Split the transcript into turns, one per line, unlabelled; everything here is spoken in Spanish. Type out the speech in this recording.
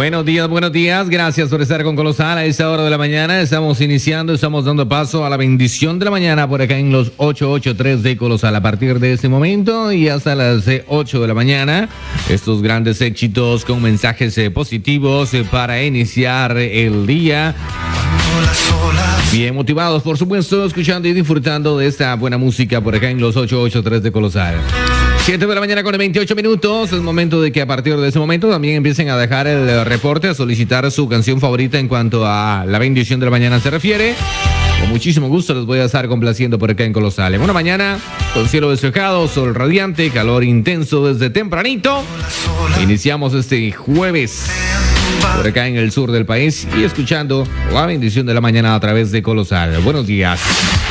Buenos días. Gracias por estar con Colosal a esta hora de la mañana. Estamos dando paso a la bendición de la mañana por acá en los 883 de Colosal. A partir de este momento y hasta las 8 de la mañana, estos grandes éxitos con mensajes positivos para iniciar el día. Bien motivados, por supuesto, escuchando y disfrutando de esta buena música por acá en los 883 de Colosal. 7 de la mañana con 28 minutos. Es momento de que a partir de ese momento también empiecen a dejar el reporte, a solicitar su canción favorita en cuanto a la bendición de la mañana se refiere. Con muchísimo gusto les voy a estar complaciendo por acá en Colosal. En una mañana con cielo despejado, sol radiante, calor intenso desde tempranito. Iniciamos este jueves por acá en el sur del país y escuchando la bendición de la mañana a través de Colosal. Buenos días.